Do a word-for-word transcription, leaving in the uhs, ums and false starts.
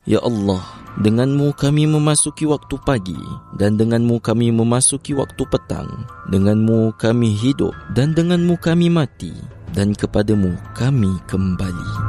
Ya Allah, denganmu kami memasuki waktu pagi, dan denganmu kami memasuki waktu petang. Denganmu kami hidup, dan denganmu kami mati, dan kepadamu kami kembali.